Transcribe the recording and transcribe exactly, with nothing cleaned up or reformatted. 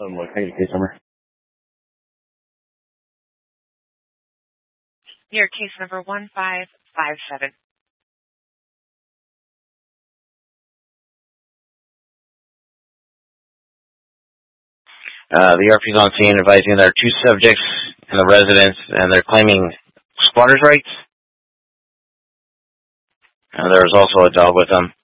Um, what kind of case number? Your case number one five five seven. Uh, the R P's on scene advising there are two subjects in the residence, and they're claiming squatters' rights. And there's also a dog with them.